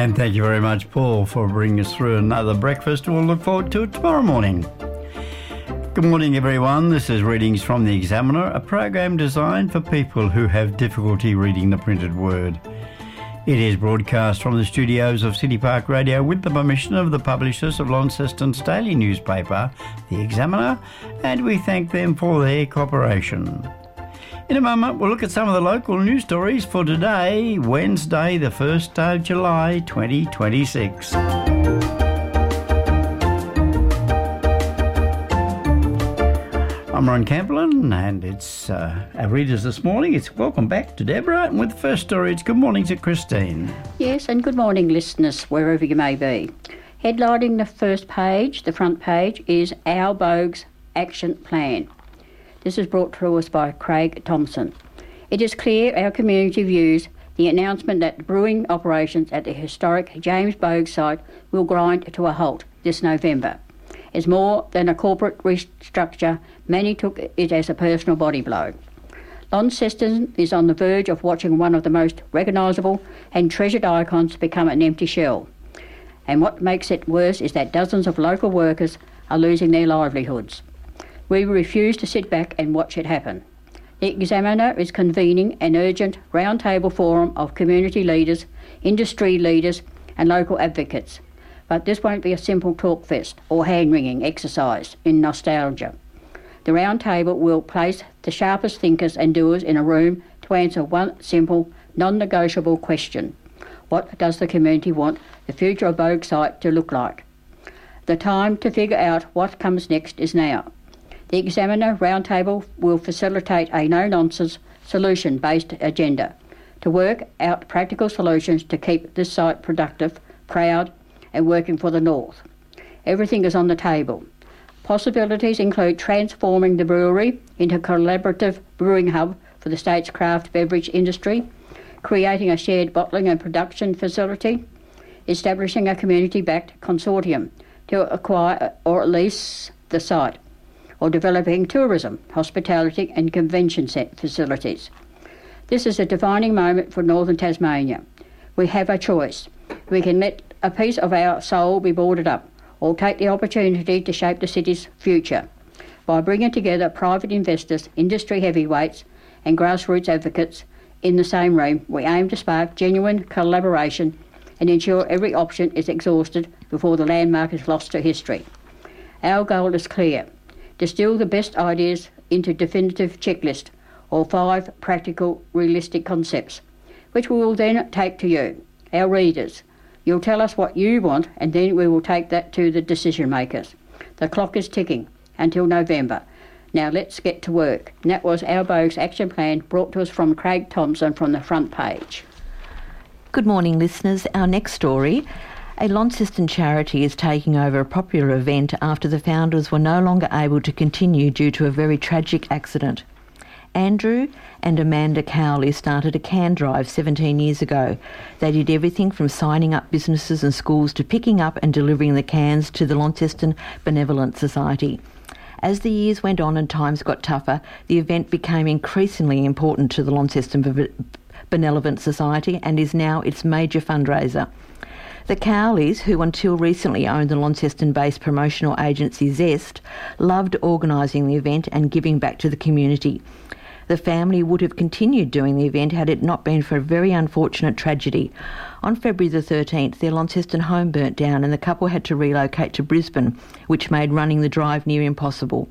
And thank you very much, Paul, for bringing us through another breakfast. We'll look forward to it tomorrow morning. Good morning, everyone. This is Readings from the Examiner, a program designed for people who have difficulty reading the printed word. It is broadcast from the studios of City Park Radio with the permission of the publishers of Launceston's daily newspaper, The Examiner, and we thank them for their cooperation. In a moment, we'll look at some of the local news stories for today, Wednesday, the 1st of July, 2026. I'm Ron Camplin, and it's our readers this morning. It's welcome back to Deborah, and with the first story, it's good morning to Christine. Yes, and good morning, listeners, wherever you may be. Headlining the first page, the front page, is Our Bogues Action Plan. This is brought to us by Craig Thompson. It is clear our community views the announcement that brewing operations at the historic James Bogue site will grind to a halt this November. As more than a corporate restructure, many took it as a personal body blow. Launceston is on the verge of watching one of the most recognisable and treasured icons become an empty shell. And what makes it worse is that dozens of local workers are losing their livelihoods. We refuse to sit back and watch it happen. The Examiner is convening an urgent roundtable forum of community leaders, industry leaders and local advocates. But this won't be a simple talk fest or hand-wringing exercise in nostalgia. The roundtable will place the sharpest thinkers and doers in a room to answer one simple, non-negotiable question. What does the community want the future of Bogue site to look like? The time to figure out what comes next is now. The Examiner Roundtable will facilitate a no-nonsense, solution-based agenda to work out practical solutions to keep this site productive, proud and working for the North. Everything is on the table. Possibilities include transforming the brewery into a collaborative brewing hub for the state's craft beverage industry, creating a shared bottling and production facility, establishing a community-backed consortium to acquire or lease the site, or developing tourism, hospitality and convention facilities. This is a defining moment for Northern Tasmania. We have a choice. We can let a piece of our soul be boarded up, or take the opportunity to shape the city's future. By bringing together private investors, industry heavyweights and grassroots advocates in the same room, we aim to spark genuine collaboration and ensure every option is exhausted before the landmark is lost to history. Our goal is clear: distill the best ideas into definitive checklist or 5 practical, realistic concepts, which we will then take to you, our readers. You'll tell us what you want, and then we will take that to the decision makers. The clock is ticking until November. Now let's get to work. And that was Our Bogues Action Plan, brought to us from Craig Thompson from the front page. Good morning, listeners. Our next story: a Launceston charity is taking over a popular event after the founders were no longer able to continue due to a very tragic accident. Andrew and Amanda Cowley started a can drive 17 years ago. They did everything from signing up businesses and schools to picking up and delivering the cans to the Launceston Benevolent Society. As the years went on and times got tougher, the event became increasingly important to the Launceston Benevolent Society and is now its major fundraiser. The Cowleys, who until recently owned the Launceston-based promotional agency Zest, loved organising the event and giving back to the community. The family would have continued doing the event had it not been for a very unfortunate tragedy. On February the 13th, their Launceston home burnt down and the couple had to relocate to Brisbane, which made running the drive near impossible.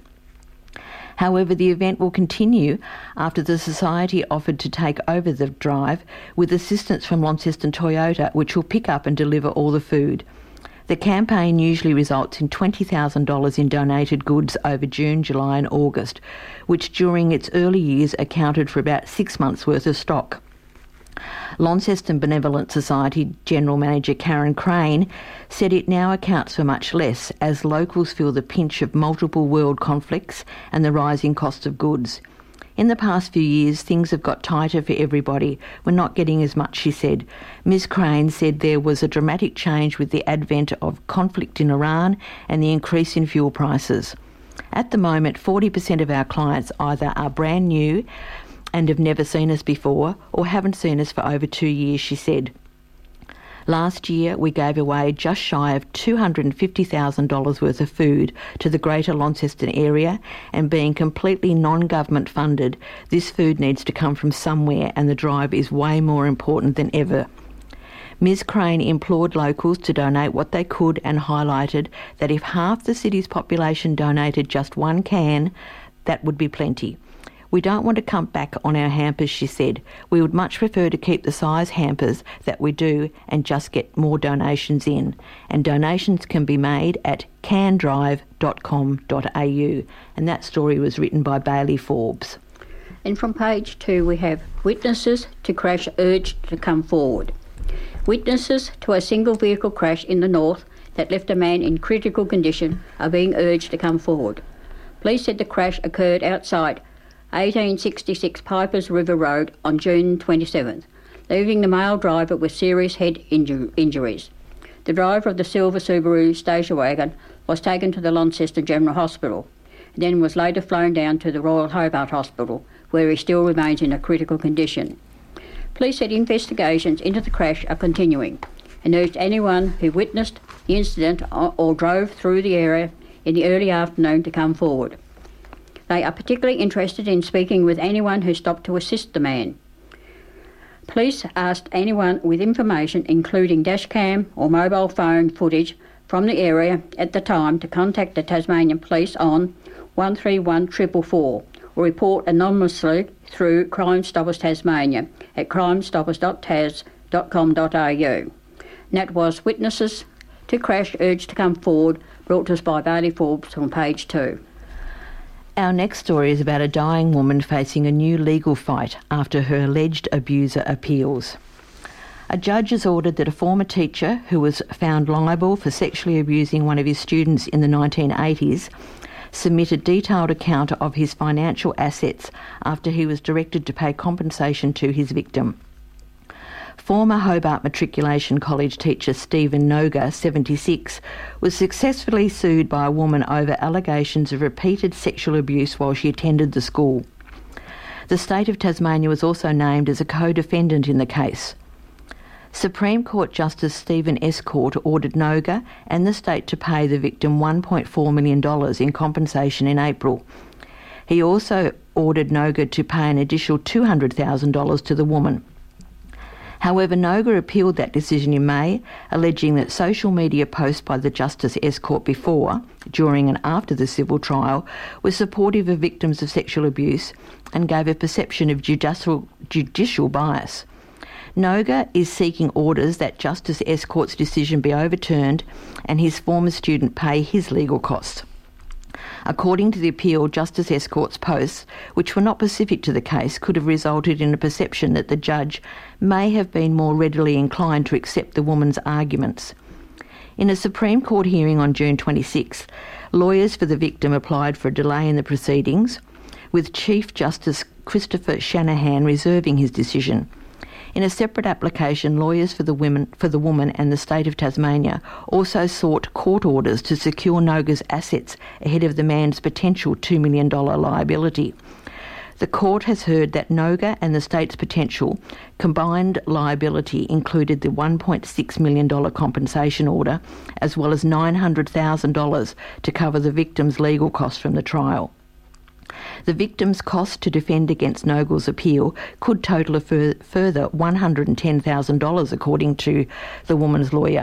However, the event will continue after the Society offered to take over the drive with assistance from Launceston Toyota, which will pick up and deliver all the food. The campaign usually results in $20,000 in donated goods over June, July and August, which during its early years accounted for about 6 months' worth of stock. Launceston Benevolent Society General Manager Karen Crane said it now accounts for much less as locals feel the pinch of multiple world conflicts and the rising cost of goods. In the past few years, things have got tighter for everybody. We're not getting as much, she said. Ms Crane said there was a dramatic change with the advent of conflict in Iran and the increase in fuel prices. At the moment, 40% of our clients either are brand new and have never seen us before or haven't seen us for over 2 years, she said. Last year, we gave away just shy of $250,000 worth of food to the Greater Launceston area, and being completely non-government funded, this food needs to come from somewhere, and the drive is way more important than ever. Ms Crane implored locals to donate what they could and highlighted that if half the city's population donated just one can, that would be plenty. We don't want to come back on our hampers, she said. We would much prefer to keep the size hampers that we do and just get more donations in. And donations can be made at candrive.com.au. And that story was written by Bailey Forbes. And from page 2 we have witnesses to crash urged to come forward. Witnesses to a single vehicle crash in the north that left a man in critical condition are being urged to come forward. Police said the crash occurred outside 1866 Pipers River Road on June 27th, leaving the male driver with serious head injuries. The driver of the silver Subaru station wagon was taken to the Launceston General Hospital and then was later flown down to the Royal Hobart Hospital, where he still remains in a critical condition. Police said investigations into the crash are continuing and urged anyone who witnessed the incident or drove through the area in the early afternoon to come forward. They are particularly interested in speaking with anyone who stopped to assist the man. Police asked anyone with information, including dashcam or mobile phone footage from the area at the time, to contact the Tasmanian Police on 131 444 or report anonymously through Crime Stoppers Tasmania at crimestoppers.tas.com.au. And that was Witnesses to Crash Urged to Come Forward, brought to us by Bailey Forbes on page 2. Our next story is about a dying woman facing a new legal fight after her alleged abuser appeals. A judge has ordered that a former teacher who was found liable for sexually abusing one of his students in the 1980s submit a detailed account of his financial assets after he was directed to pay compensation to his victim. Former Hobart Matriculation College teacher Stephen Noga, 76, was successfully sued by a woman over allegations of repeated sexual abuse while she attended the school. The state of Tasmania was also named as a co-defendant in the case. Supreme Court Justice Stephen Estcourt ordered Noga and the state to pay the victim $1.4 million in compensation in April. He also ordered Noga to pay an additional $200,000 to the woman. However, Noga appealed that decision in May, alleging that social media posts by the Justice Estcourt before, during and after the civil trial were supportive of victims of sexual abuse and gave a perception of judicial bias. Noga is seeking orders that Justice Estcourt's decision be overturned and his former student pay his legal costs. According to the appeal, Justice Estcourt's posts, which were not specific to the case, could have resulted in a perception that the judge may have been more readily inclined to accept the woman's arguments. In a Supreme Court hearing on June 26th, lawyers for the victim applied for a delay in the proceedings, with Chief Justice Christopher Shanahan reserving his decision. In a separate application, lawyers for the woman and the state of Tasmania also sought court orders to secure Noga's assets ahead of the man's potential $2 million liability. The court has heard that Noga and the state's potential combined liability included the $1.6 million compensation order, as well as $900,000 to cover the victim's legal costs from the trial. The victim's cost to defend against Noga's appeal could total a further $110,000, according to the woman's lawyer.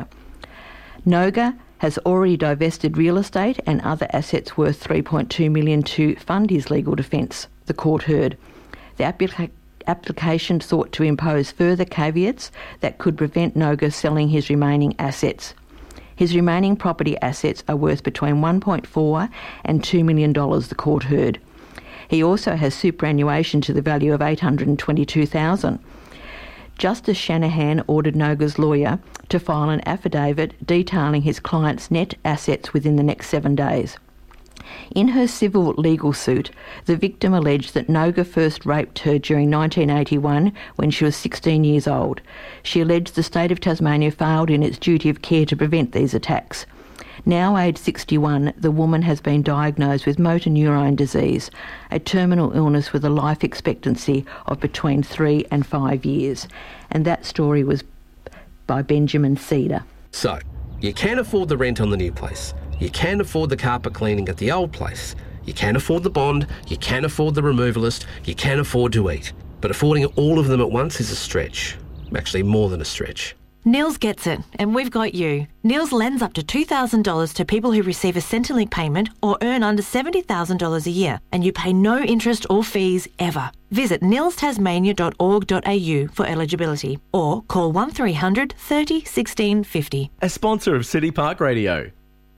Noga has already divested real estate and other assets worth $3.2 million to fund his legal defence, the court heard. The application sought to impose further caveats that could prevent Noga selling his remaining assets. His remaining property assets are worth between $1.4 and $2 million, the court heard. He also has superannuation to the value of $822,000. Justice Shanahan ordered Noga's lawyer to file an affidavit detailing his client's net assets within the next 7 days. In her civil legal suit, the victim alleged that Noga first raped her during 1981 when she was 16 years old. She alleged the state of Tasmania failed in its duty of care to prevent these attacks. Now aged 61, the woman has been diagnosed with motor neurone disease, a terminal illness with a life expectancy of between 3 and 5 years. And that story was by Benjamin Cedar. So, you can afford the rent on the new place. You can afford the carpet cleaning at the old place. You can afford the bond. You can afford the removalist. You can afford to eat. But affording all of them at once is a stretch. Actually, more than a stretch. Niels gets it, and we've got you. Niels lends up to $2,000 to people who receive a Centrelink payment or earn under $70,000 a year, and you pay no interest or fees ever. Visit nilstasmania.org.au for eligibility or call 1300 30 16 50. A sponsor of City Park Radio.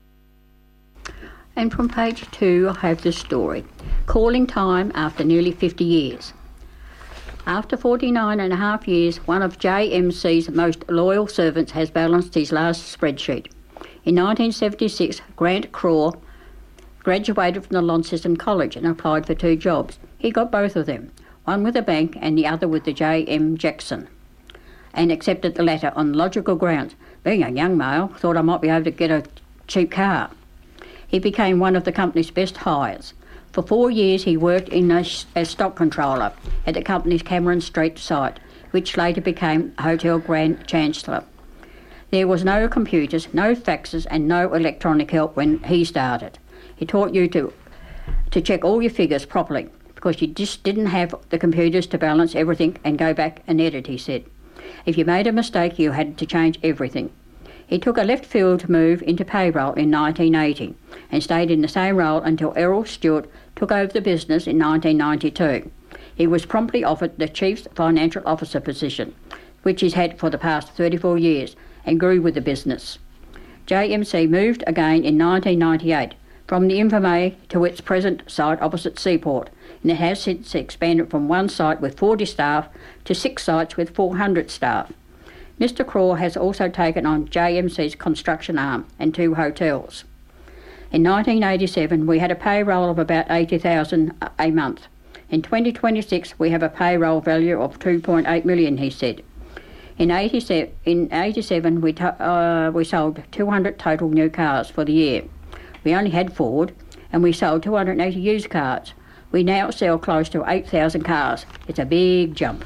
And from page 2, I have this story. Calling time after nearly 50 years. After 49 and a half years, one of JMC's most loyal servants has balanced his last spreadsheet. In 1976, Grant Craw graduated from the Launceston College and applied for 2 jobs. He got both of them, one with a bank and the other with the J.M. Jackson, and accepted the latter on logical grounds. Being a young male, thought I might be able to get a cheap car. He became one of the company's best hires. For 4 years he worked as stock controller at the company's Cameron Street site, which later became Hotel Grand Chancellor. There was no computers, no faxes and no electronic help when he started. He taught you to check all your figures properly because you just didn't have the computers to balance everything and go back and edit, he said. If you made a mistake, you had to change everything. He took a left field move into payroll in 1980 and stayed in the same role until Errol Stewart took over the business in 1992. He was promptly offered the Chief Financial Officer position, which he's had for the past 34 years, and grew with the business. JMC moved again in 1998 from the Infirmary to its present site opposite Seaport, and it has since expanded from one site with 40 staff to 6 sites with 400 staff. Mr. Craw has also taken on JMC's construction arm and 2 hotels. In 1987, we had a payroll of about $80,000 a month. In 2026, we have a payroll value of $2.8 million, he said. In 87, we sold 200 total new cars for the year. We only had Ford, and we sold 280 used cars. We now sell close to 8,000 cars. It's a big jump.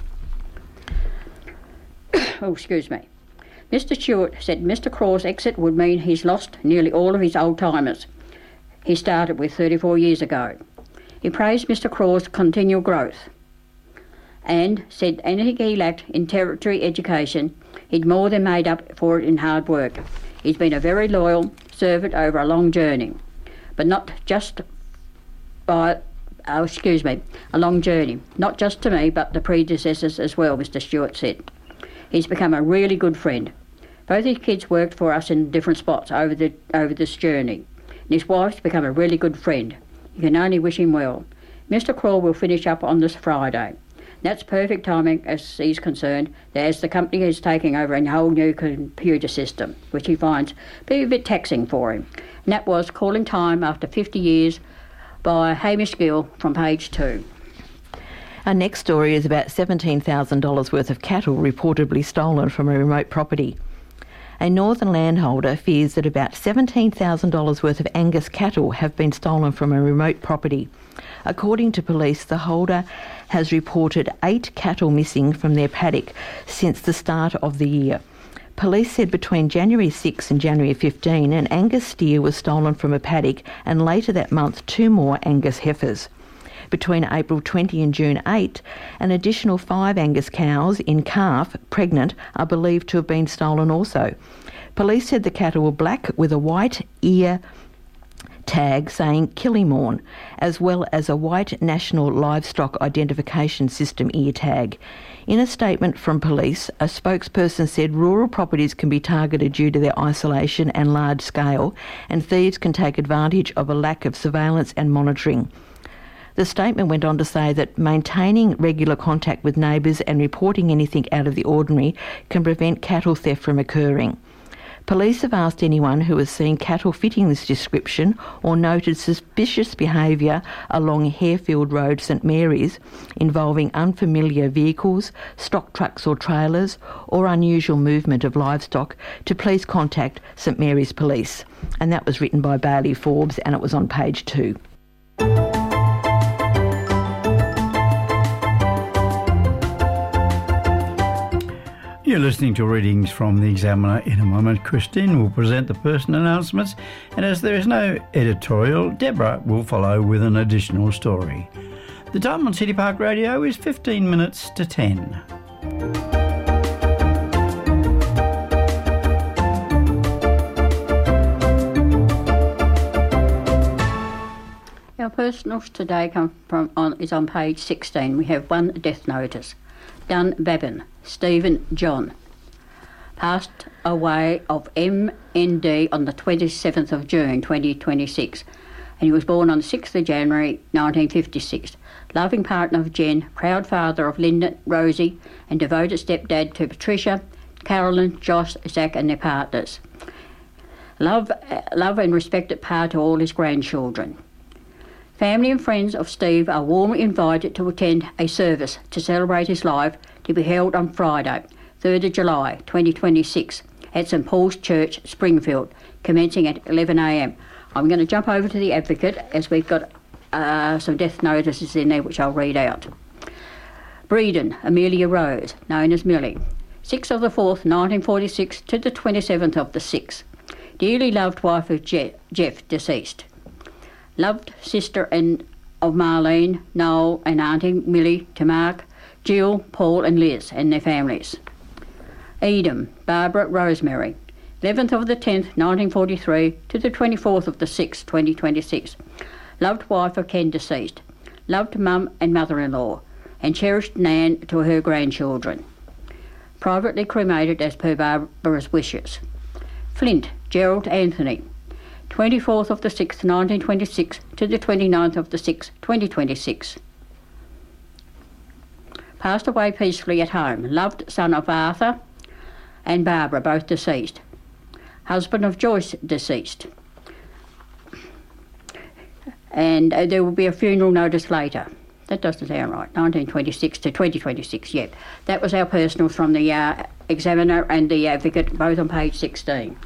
Oh, excuse me. Mr. Stewart said Mr. Craw's exit would mean he's lost nearly all of his old-timers he started with 34 years ago. He praised Mr. Craw's continual growth and said anything he lacked in territory education, he'd more than made up for it in hard work. He's been a very loyal servant over a long journey, but not just a long journey, not just to me, but the predecessors as well, Mr. Stewart said. He's become a really good friend. Both his kids worked for us in different spots over this journey. And his wife's become a really good friend. You can only wish him well. Mr. Craw will finish up on this Friday. That's perfect timing as he's concerned, as the company is taking over a whole new computer system, which he finds a bit taxing for him. And that was Calling Time After 50 Years by Hamish Gill from page 2. Our next story is about $17,000 worth of cattle reportedly stolen from a remote property. A northern landholder fears that about $17,000 worth of Angus cattle have been stolen from a remote property. According to police, the holder has reported 8 cattle missing from their paddock since the start of the year. Police said between January 6 and January 15, an Angus steer was stolen from a paddock, and later that month 2 more Angus heifers. Between April 20 and June 8, an additional 5 Angus cows in calf, pregnant, are believed to have been stolen also. Police said the cattle were black with a white ear tag saying Killimorn, as well as a white National Livestock Identification System ear tag. In a statement from police, a spokesperson said rural properties can be targeted due to their isolation and large scale, and thieves can take advantage of a lack of surveillance and monitoring. The statement went on to say that maintaining regular contact with neighbours and reporting anything out of the ordinary can prevent cattle theft from occurring. Police have asked anyone who has seen cattle fitting this description or noted suspicious behaviour along Harefield Road, St Mary's, involving unfamiliar vehicles, stock trucks or trailers, or unusual movement of livestock, to please contact St Mary's Police. And that was written by Bailey Forbes, and it was on page 2. You're listening to readings from the Examiner. In a moment, Christine will present the person announcements, and as there is no editorial, Deborah will follow with an additional story. The time on City Park Radio is 15 minutes to 10. Our personals today is on page 16. We have one death notice. Dunbabin, Stephen John, passed away of MND on the 27th of June 2026, and he was born on the 6th of January 1956. Loving partner of Jen, proud father of Linda, Rosie, and devoted stepdad to Patricia, Carolyn, Josh, Zach and their partners. Love and respected pa to all his grandchildren. Family and friends of Steve are warmly invited to attend a service to celebrate his life to be held on Friday, 3rd of July 2026 at St Paul's Church, Springfield, commencing at 11 a.m. I'm going to jump over to the Advocate as we've got some death notices in there which I'll read out. Breeden, Amelia Rose, known as Millie, 6th of the 4th, 1946 to the 27th of the 6th. Dearly loved wife of Jeff, deceased. Loved sister of Marlene, Noel and Auntie Millie to Mark, Jill, Paul and Liz and their families. Edom, Barbara Rosemary, 11th of the 10th, 1943 to the 24th of the 6th, 2026. Loved wife of Ken, deceased. Loved mum and mother-in-law and cherished Nan to her grandchildren. Privately cremated as per Barbara's wishes. Flint, Gerald Anthony, 24th of the 6th, 1926 to the 29th of the 6th, 2026. Passed away peacefully at home. Loved son of Arthur and Barbara, both deceased. Husband of Joyce, deceased. And there will be a funeral notice later. That doesn't sound right. 1926 to 2026, yep. That was our personals from the Examiner and the Advocate, both on page 16.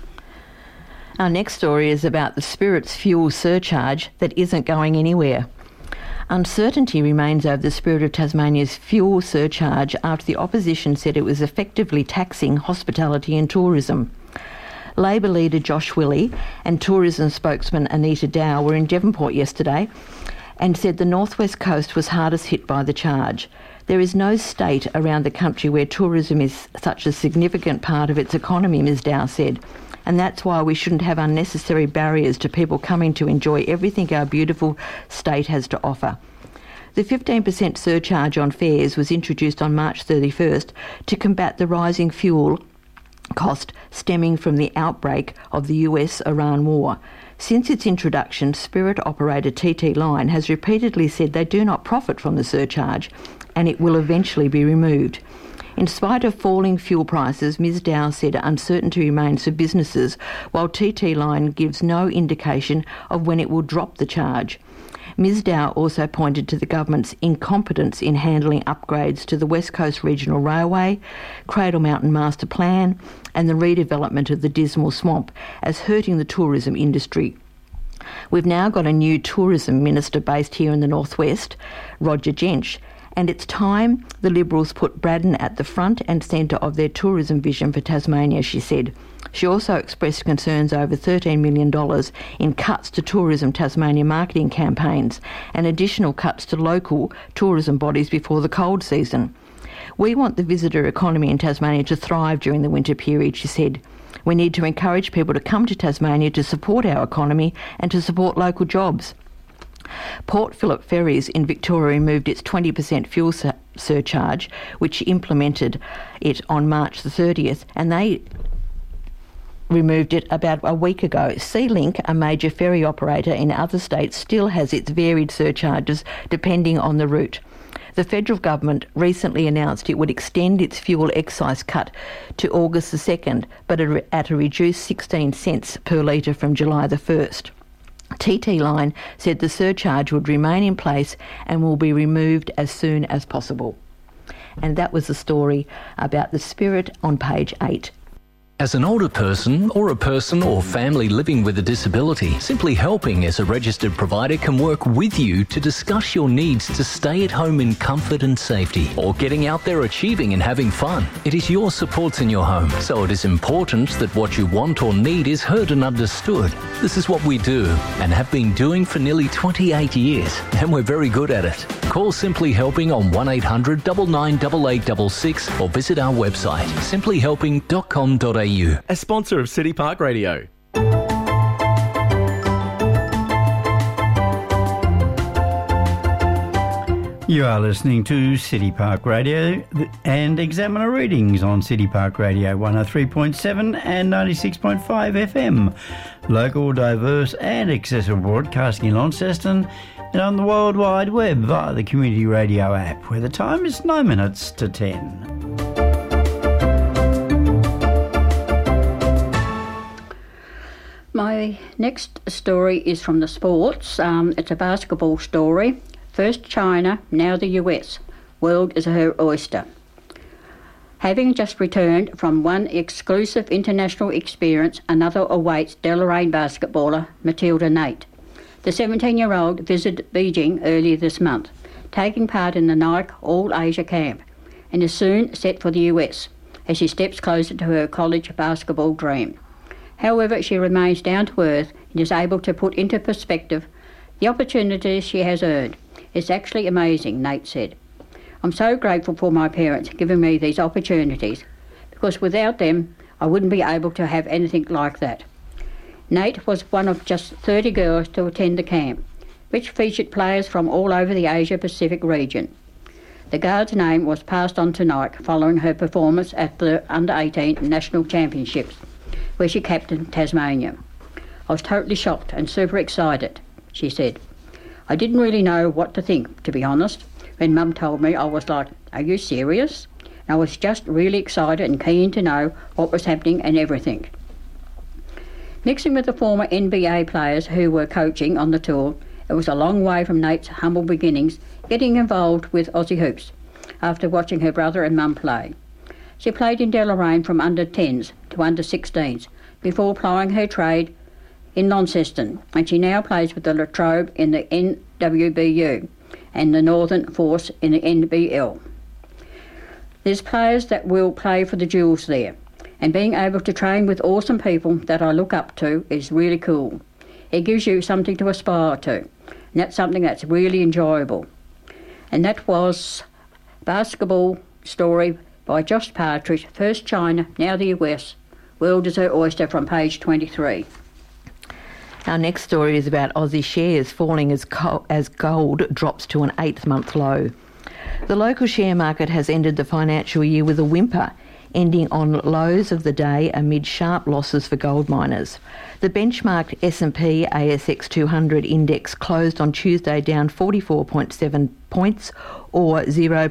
Our next story is about the Spirit's fuel surcharge that isn't going anywhere. Uncertainty remains over the Spirit of Tasmania's fuel surcharge after the opposition said it was effectively taxing hospitality and tourism. Labor leader Josh Willey and tourism spokesman Anita Dow were in Devonport yesterday and said the northwest coast was hardest hit by the charge. There is no state around the country where tourism is such a significant part of its economy, Ms Dow said, and that's why we shouldn't have unnecessary barriers to people coming to enjoy everything our beautiful state has to offer. The 15% surcharge on fares was introduced on March 31st to combat the rising fuel cost stemming from the outbreak of the US-Iran war. Since its introduction, Spirit operator TT Line has repeatedly said they do not profit from the surcharge and it will eventually be removed. In spite of falling fuel prices, Ms Dow said uncertainty remains for businesses, while TT Line gives no indication of when it will drop the charge. Ms Dow also pointed to the government's incompetence in handling upgrades to the West Coast Regional Railway, Cradle Mountain Master Plan and the redevelopment of the Dismal Swamp as hurting the tourism industry. We've now got a new tourism minister based here in the northwest, Roger Jensch, and it's time the Liberals put Braddon at the front and centre of their tourism vision for Tasmania, she said. She also expressed concerns over $13 million in cuts to Tourism Tasmania marketing campaigns and additional cuts to local tourism bodies before the cold season. We want the visitor economy in Tasmania to thrive during the winter period, she said. We need to encourage people to come to Tasmania to support our economy and to support local jobs. Port Phillip Ferries in Victoria removed its 20% fuel surcharge, which implemented it on March the 30th, and they removed it about a week ago. SeaLink, a major ferry operator in other states, still has its varied surcharges depending on the route. The federal government recently announced it would extend its fuel excise cut to August the 2nd, but at a reduced 16 cents per litre from July the 1st. TT Line said the surcharge would remain in place and will be removed as soon as possible. And that was the story about the Spirit on page 8. As an older person or family living with a disability, Simply Helping as a registered provider can work with you to discuss your needs to stay at home in comfort and safety, or getting out there achieving and having fun. It is your supports in your home, so it is important that what you want or need is heard and understood. This is what we do and have been doing for nearly 28 years, and we're very good at it. Call Simply Helping on 1800 998866 or visit our website simplyhelping.com.au. A sponsor of City Park Radio. You are listening to City Park Radio and Examiner readings on City Park Radio 103.7 and 96.5 FM. Local, diverse and accessible broadcasting in Launceston and on the World Wide Web via the Community Radio app, where the time is 9 minutes to 10. My next story is from the sports. It's a basketball story. First China, now the US. World is her oyster. Having just returned from one exclusive international experience, another awaits Deloraine basketballer Matilda Nate. The 17-year-old visited Beijing earlier this month, taking part in the Nike All-Asia Camp, and is soon set for the US as she steps closer to her college basketball dream. However, she remains down to earth and is able to put into perspective the opportunities she has earned. It's actually amazing, Nate said. I'm so grateful for my parents giving me these opportunities, because without them, I wouldn't be able to have anything like that. Nate was one of just 30 girls to attend the camp, which featured players from all over the Asia-Pacific region. The guard's name was passed on to Nike following her performance at the Under-18 National Championships, where she captained Tasmania. I was totally shocked and super excited, she said. I didn't really know what to think, to be honest. When Mum told me, I was like, are you serious? And I was just really excited and keen to know what was happening and everything. Mixing with the former NBA players who were coaching on the tour, it was a long way from Nate's humble beginnings getting involved with Aussie hoops after watching her brother and Mum play. She played in Deloraine from under-10s to under-16s before plying her trade in Launceston, and she now plays with the La Trobe in the NWBU and the Northern Force in the NBL. There's players that will play for the Jewels there, and being able to train with awesome people that I look up to is really cool. It gives you something to aspire to, and that's something that's really enjoyable. And that was basketball story by Josh Partridge, First China, now the US. World is her oyster, from page 23. Our next story is about Aussie shares falling as gold drops to an 8th-month low. The local share market has ended the financial year with a whimper, ending on lows of the day amid sharp losses for gold miners. The benchmarked S&P ASX 200 index closed on Tuesday down 44.7 points or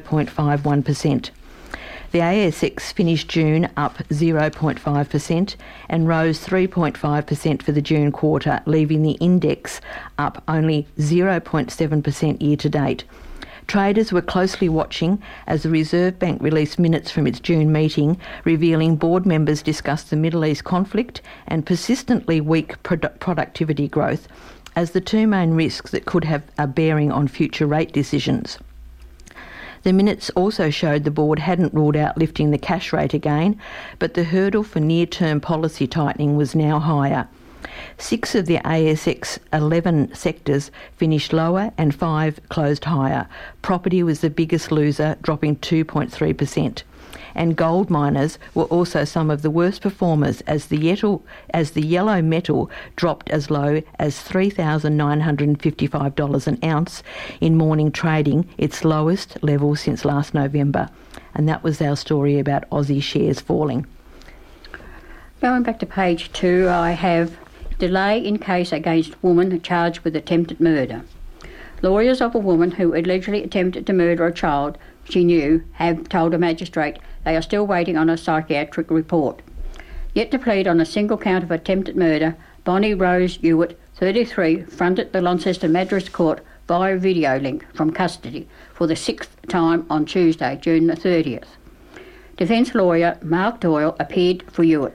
0.51%. The ASX finished June up 0.5% and rose 3.5% for the June quarter, leaving the index up only 0.7% year to date. Traders were closely watching as the Reserve Bank released minutes from its June meeting, revealing board members discussed the Middle East conflict and persistently weak productivity growth as the two main risks that could have a bearing on future rate decisions. The minutes also showed the board hadn't ruled out lifting the cash rate again, but the hurdle for near-term policy tightening was now higher. 6 of the ASX 11 sectors finished lower and 5 closed higher. Property was the biggest loser, dropping 2.3%. And gold miners were also some of the worst performers as the yellow metal dropped as low as $3,955 an ounce in morning trading, its lowest level since last November. And that was our story about Aussie shares falling. Going back to page 2, I have delay in case against woman charged with attempted murder. Lawyers of a woman who allegedly attempted to murder a child she knew have told a magistrate they are still waiting on a psychiatric report. Yet to plead on a single count of attempted murder, Bonnie Rose Hewitt, 33, fronted the Launceston Magistrates Court via video link from custody for the 6th time on Tuesday, June the 30th. Defence lawyer Mark Doyle appeared for Hewitt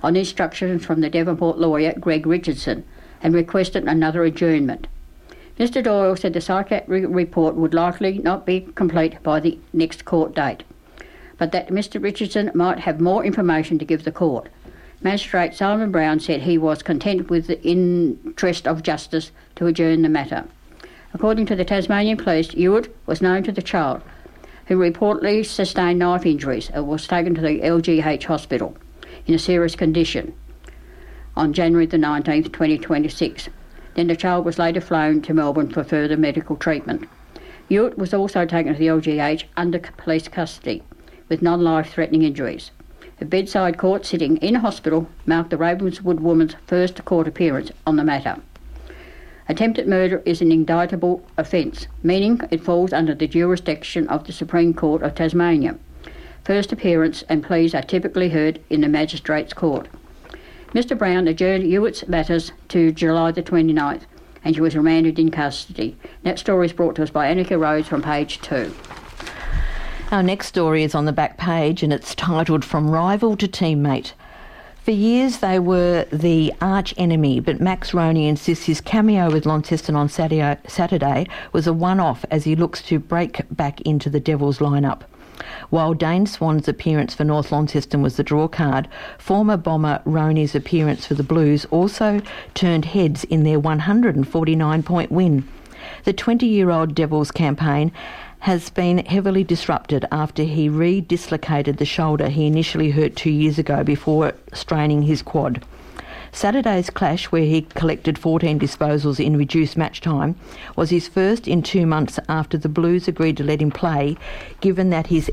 on instructions from the Devonport lawyer Greg Richardson and requested another adjournment. Mr Doyle said the psychiatric report would likely not be complete by the next court date, but that Mr Richardson might have more information to give the court. Magistrate Simon Brown said he was content with the interest of justice to adjourn the matter. According to the Tasmanian Police, Ewart was known to the child, who reportedly sustained knife injuries and was taken to the LGH hospital in a serious condition on January the 19th, 2026. Then the child was later flown to Melbourne for further medical treatment. Ewart was also taken to the LGH under police custody with non-life-threatening injuries. A bedside court sitting in hospital marked the Ravenswood woman's first court appearance on the matter. Attempted murder is an indictable offence, meaning it falls under the jurisdiction of the Supreme Court of Tasmania. First appearance and pleas are typically heard in the Magistrates' Court. Mr Brown adjourned Ewart's matters to July the 29th, and she was remanded in custody. That story is brought to us by Annika Rhodes from page 2. Our next story is on the back page and it's titled From Rival to Teammate. For years they were the arch enemy, but Max Roney insists his cameo with Launceston on Saturday was a one-off as he looks to break back into the Devils lineup. While Dane Swan's appearance for North Launceston was the draw card, former bomber Roney's appearance for the Blues also turned heads in their 149-point win. The 20-year-old Devils campaign has been heavily disrupted after he re-dislocated the shoulder he initially hurt 2 years ago before straining his quad. Saturday's clash, where he collected 14 disposals in reduced match time, was his first in 2 months after the Blues agreed to let him play, given that his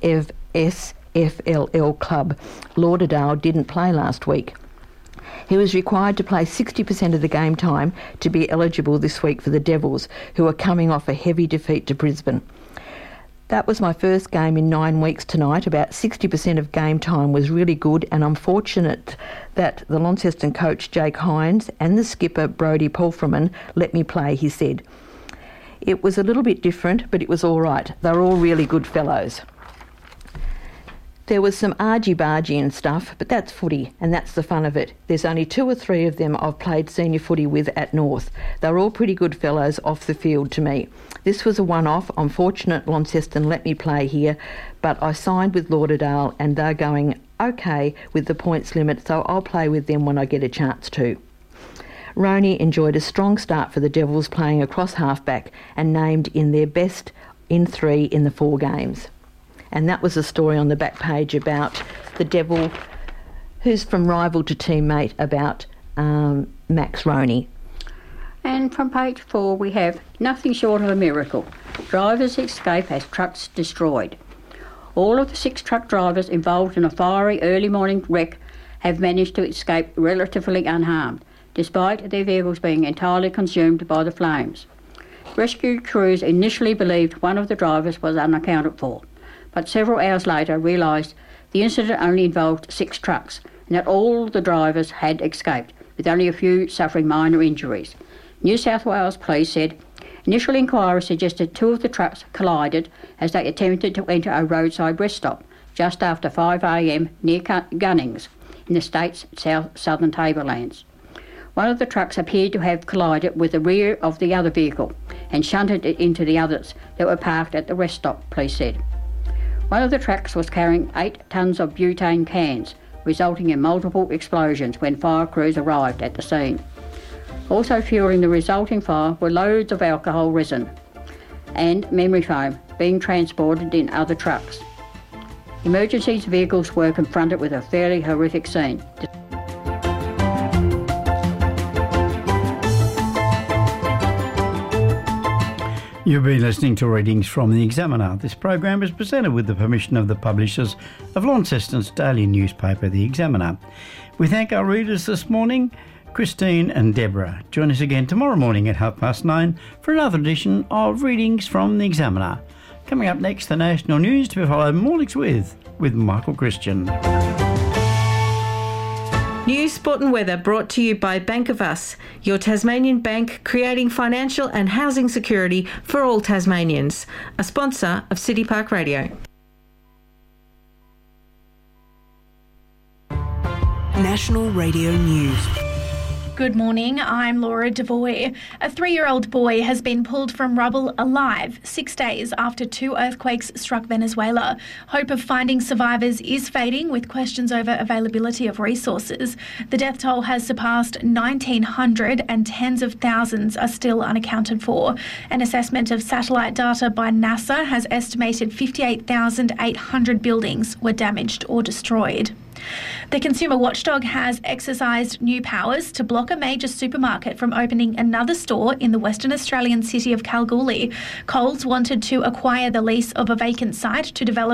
SFLL club, Lauderdale, didn't play last week. He was required to play 60% of the game time to be eligible this week for the Devils, who are coming off a heavy defeat to Brisbane. That was my first game in 9 weeks tonight. About 60% of game time was really good, and I'm fortunate that the Launceston coach Jake Hines and the skipper Brodie Palfreman let me play, he said. It was a little bit different, but it was all right. They're all really good fellows. There was some argy-bargy and stuff, but that's footy, and that's the fun of it. There's only 2 or 3 of them I've played senior footy with at North. They're all pretty good fellows off the field to me. This was a one-off. I'm fortunate Launceston let me play here, but I signed with Lauderdale and they're going okay with the points limit, so I'll play with them when I get a chance to. Roney enjoyed a strong start for the Devils, playing across halfback and named in their best in 3 in the 4 games. And that was a story on the back page about the Devil, who's from rival to teammate, about Max Roney. And from page 4 we have nothing short of a miracle. Drivers escape as trucks destroyed. All of the 6 truck drivers involved in a fiery early morning wreck have managed to escape relatively unharmed, despite their vehicles being entirely consumed by the flames. Rescue crews initially believed one of the drivers was unaccounted for, but several hours later realised the incident only involved 6 trucks and that all the drivers had escaped, with only a few suffering minor injuries. New South Wales Police said initial inquiry suggested 2 of the trucks collided as they attempted to enter a roadside rest stop just after 5 a.m. near Gunnings in the state's southern tablelands. One of the trucks appeared to have collided with the rear of the other vehicle and shunted it into the others that were parked at the rest stop, police said. One of the trucks was carrying 8 tonnes of butane cans, resulting in multiple explosions when fire crews arrived at the scene. Also fueling the resulting fire were loads of alcohol resin and memory foam being transported in other trucks. Emergency vehicles were confronted with a fairly horrific scene. You've been listening to readings from The Examiner. This program is presented with the permission of the publishers of Launceston's daily newspaper, The Examiner. We thank our readers this morning, Christine and Deborah. Join us again tomorrow morning at 9:30 for another edition of Readings from The Examiner. Coming up next, the national news to be followed mornings with Michael Christian. News, sport and weather brought to you by Bank of Us, your Tasmanian bank creating financial and housing security for all Tasmanians. A sponsor of City Park Radio. National Radio News. Good morning, I'm Laura Devoy. A 3-year-old boy has been pulled from rubble alive 6 days after 2 earthquakes struck Venezuela. Hope of finding survivors is fading with questions over availability of resources. The death toll has surpassed 1,900 and tens of thousands are still unaccounted for. An assessment of satellite data by NASA has estimated 58,800 buildings were damaged or destroyed. The consumer watchdog has exercised new powers to block a major supermarket from opening another store in the Western Australian city of Kalgoorlie. Coles wanted to acquire the lease of a vacant site to develop